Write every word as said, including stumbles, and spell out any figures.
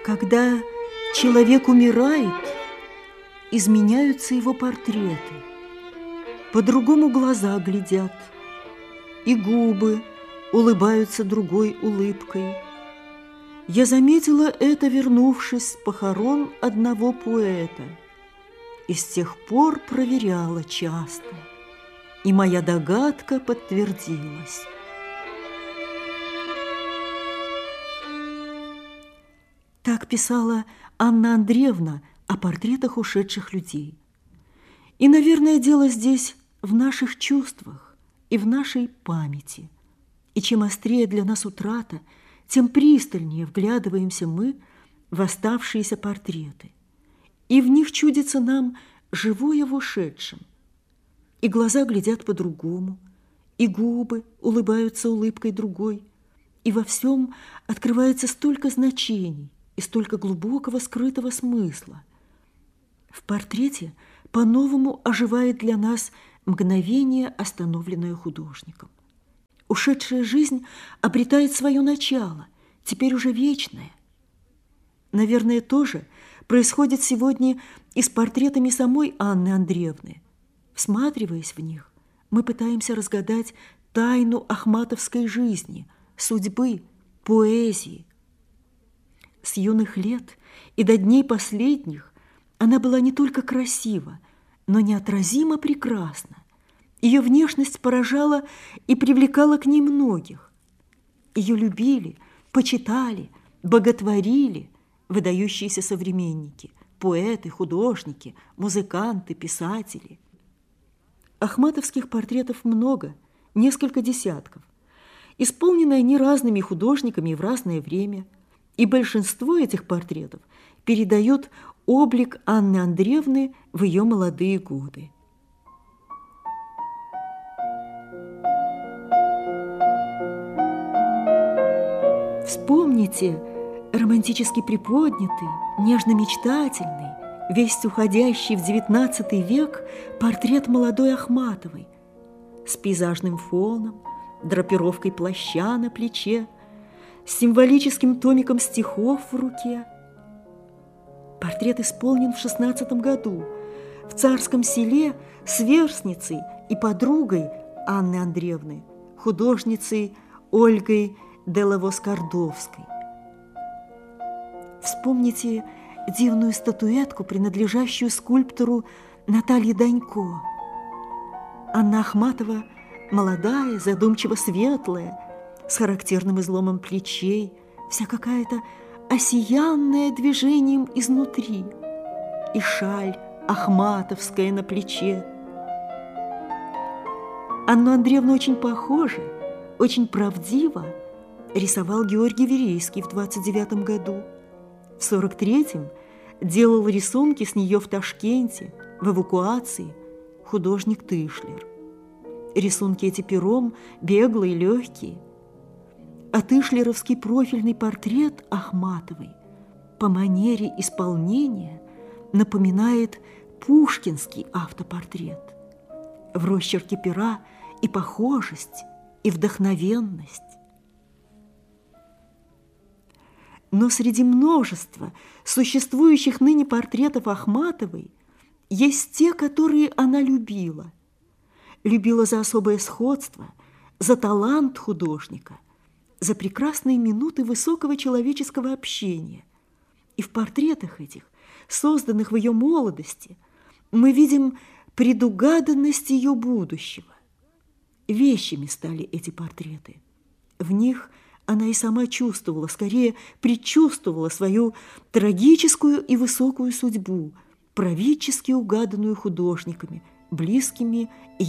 Когда человек умирает, изменяются его портреты, по-другому глаза глядят, и губы улыбаются другой улыбкой. Я заметила это, вернувшись с похорон одного поэта, и с тех пор проверяла часто, и моя догадка подтвердилась. Так писала Анна Андреевна о портретах ушедших людей. И, наверное, дело здесь в наших чувствах и в нашей памяти. И чем острее для нас утрата, тем пристальнее вглядываемся мы в оставшиеся портреты. И в них чудится нам живое в ушедшем. И глаза глядят по-другому, и губы улыбаются улыбкой другой, и во всем открывается столько значений и столько глубокого скрытого смысла. В портрете по-новому оживает для нас мгновение, остановленное художником. Ушедшая жизнь обретает свое начало, теперь уже вечное. Наверное, тоже происходит сегодня и с портретами самой Анны Андреевны. Всматриваясь в них, мы пытаемся разгадать тайну ахматовской жизни, судьбы, поэзии. С юных лет и до дней последних она была не только красива, но неотразимо прекрасна. Ее внешность поражала и привлекала к ней многих. Ее любили, почитали, боготворили выдающиеся современники, поэты, художники, музыканты, писатели. Ахматовских портретов много, несколько десятков, исполнены они разными художниками в разное время, и большинство этих портретов передают облик Анны Андреевны в ее молодые годы. Вспомните романтически приподнятый, нежно-мечтательный, весь уходящий в девятнадцатый век портрет молодой Ахматовой с пейзажным фоном, драпировкой плаща на плече, с символическим томиком стихов в руке. Портрет исполнен в шестнадцатом году в Царском Селе сверстницей и подругой Анны Андреевны, художницей Ольгой Деловоскардовской. Вспомните дивную статуэтку, принадлежащую скульптору Наталье Данько. Анна Ахматова молодая, задумчиво светлая, с характерным изломом плечей, вся какая-то осиянная движением изнутри, и шаль ахматовская на плече. Анну Андреевну очень похоже, очень правдиво рисовал Георгий Верейский в двадцать девятом году. В сорок третьем делал рисунки с нее в Ташкенте, в эвакуации, художник Тышлер. Рисунки эти пером беглые, легкие. А тышлеровский профильный портрет Ахматовой по манере исполнения напоминает пушкинский автопортрет. В росчерке пера и похожесть, и вдохновенность. Но среди множества существующих ныне портретов Ахматовой есть те, которые она любила. Любила за особое сходство, за талант художника, за прекрасные минуты высокого человеческого общения. И в портретах этих, созданных в ее молодости, мы видим предугаданность ее будущего. Вещими стали эти портреты. В них она и сама чувствовала, скорее предчувствовала свою трагическую и высокую судьбу, правительски угаданную художниками, близкими и